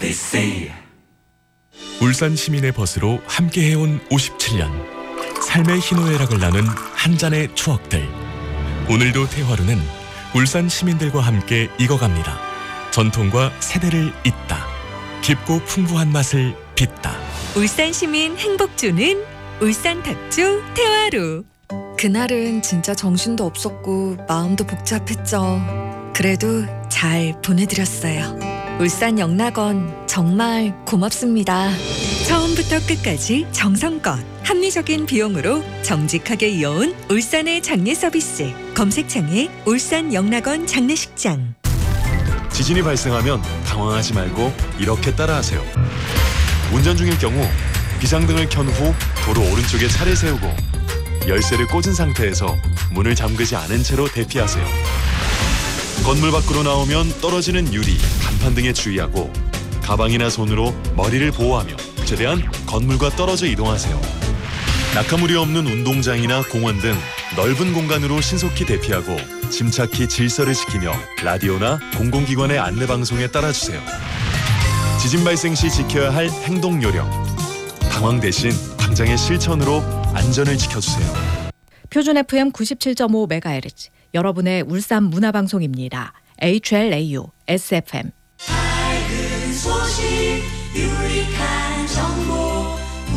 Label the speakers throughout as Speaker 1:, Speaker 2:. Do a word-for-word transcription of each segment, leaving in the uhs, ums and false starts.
Speaker 1: 엠비씨
Speaker 2: 울산 시민의 벗으로 함께해온 오십칠 년. 삶의 희노애락을 나눈 한 잔의 추억들. 오늘도 태화루는 울산 시민들과 함께 익어갑니다. 전통과 세대를 잇다. 깊고 풍부한 맛을 빚다.
Speaker 3: 울산 시민 행복 주는 울산 탁주 태화루.
Speaker 4: 그날은 진짜 정신도 없었고 마음도 복잡했죠. 그래도 잘 보내드렸어요. 울산 영락원 정말 고맙습니다.
Speaker 3: 처음부터 끝까지 정성껏 합리적인 비용으로 정직하게 이어온 울산의 장례 서비스. 검색창에 울산 영락원 장례식장.
Speaker 5: 지진이 발생하면 당황하지 말고 이렇게 따라하세요. 운전 중일 경우 비상등을 켠 후 도로 오른쪽에 차를 세우고 열쇠를 꽂은 상태에서 문을 잠그지 않은 채로 대피하세요. 건물 밖으로 나오면 떨어지는 유리, 간판 등에 주의하고 가방이나 손으로 머리를 보호하며 최대한 건물과 떨어져 이동하세요. 낙하물이 없는 운동장이나 공원 등 넓은 공간으로 신속히 대피하고 침착히 질서를 지키며 라디오나 공공기관의 안내방송에 따라주세요. 지진 발생 시 지켜야 할 행동 요령. 당황 대신 당장의 실천으로 안전을 지켜주세요.
Speaker 6: 표준 에프엠 구십칠 점 오 메가헤르츠 여러분의 울산 문화방송입니다. 에이치엘에이유 에스에프엠.
Speaker 1: 밝은 소식 유익한 정보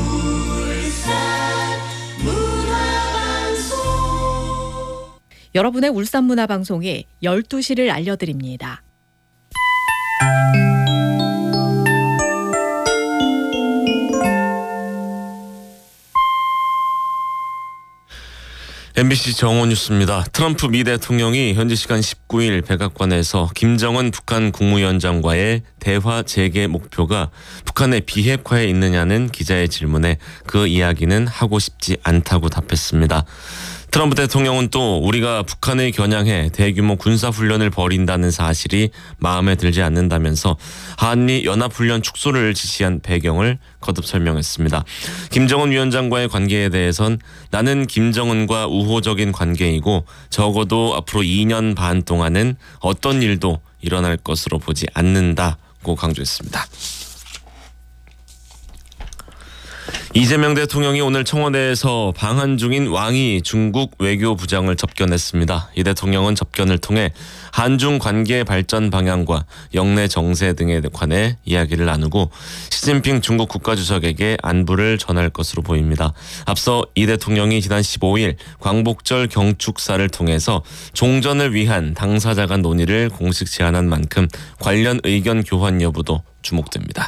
Speaker 1: 울산 문화방송.
Speaker 6: 여러분의 울산 문화방송이 열두 시를 알려드립니다.
Speaker 7: 엠비씨 정오 뉴스입니다. 트럼프 미 대통령이 현지 시간 십구 일 백악관에서 김정은 북한 국무위원장과의 대화 재개 목표가 북한의 비핵화에 있느냐는 기자의 질문에 그 이야기는 하고 싶지 않다고 답했습니다. 트럼프 대통령은 또 우리가 북한을 겨냥해 대규모 군사훈련을 벌인다는 사실이 마음에 들지 않는다면서 한미 연합훈련 축소를 지시한 배경을 거듭 설명했습니다. 김정은 위원장과의 관계에 대해선 나는 김정은과 우호적인 관계이고 적어도 앞으로 이 년 반 동안은 어떤 일도 일어날 것으로 보지 않는다고 강조했습니다. 이재명 대통령이 오늘 청와대에서 방한 중인 왕이 중국 외교부장을 접견했습니다. 이 대통령은 접견을 통해 한중 관계 발전 방향과 영내 정세 등에 관해 이야기를 나누고 시진핑 중국 국가주석에게 안부를 전할 것으로 보입니다. 앞서 이 대통령이 지난 십오 일 광복절 경축사를 통해서 종전을 위한 당사자 간 논의를 공식 제안한 만큼 관련 의견 교환 여부도 주목됩니다.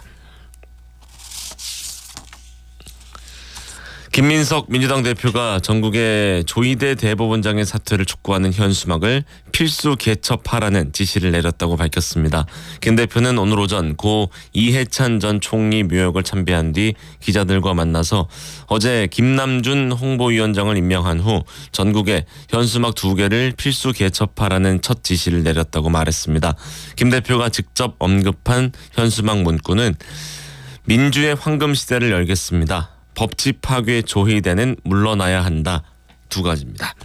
Speaker 7: 김민석 민주당 대표가 전국의 조희대 대법원장의 사퇴를 촉구하는 현수막을 필수 개첩하라는 지시를 내렸다고 밝혔습니다. 김 대표는 오늘 오전 고 이해찬 전 총리 묘역을 참배한 뒤 기자들과 만나서 어제 김남준 홍보위원장을 임명한 후 전국에 현수막 두 개를 필수 개첩하라는 첫 지시를 내렸다고 말했습니다. 김 대표가 직접 언급한 현수막 문구는 민주의 황금 시대를 열겠습니다. 법치 파괴 조희대는 물러나야 한다. 두 가지입니다.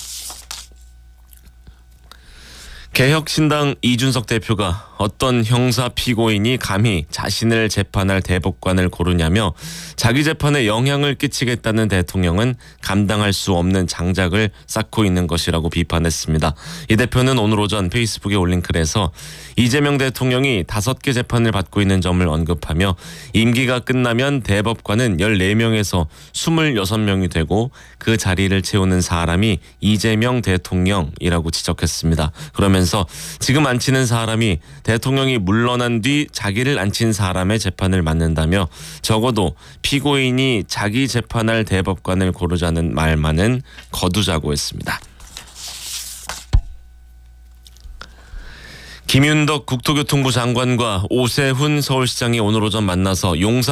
Speaker 7: 개혁신당 이준석 대표가 어떤 형사 피고인이 감히 자신을 재판할 대법관을 고르냐며 자기 재판에 영향을 끼치겠다는 대통령은 감당할 수 없는 장작을 쌓고 있는 것이라고 비판했습니다. 이 대표는 오늘 오전 페이스북에 올린 글에서 이재명 대통령이 다섯 개 재판을 받고 있는 점을 언급하며 임기가 끝나면 대법관은 열네 명에서 스물여섯 명이 되고 그 자리를 채우는 사람이 이재명 대통령이라고 지적했습니다. 그러면서 지금 앉히는 사람이 대통령이 물러난 뒤 자기를 앉힌 사람의 재판을 맡는다며 적어도 피고인이 자기 재판할 대법관을 고르자는 말만은 거두자고 했습니다. 김윤덕 국토교통부 장관과 오세훈 서울시장이 오늘 오전 만나서 용산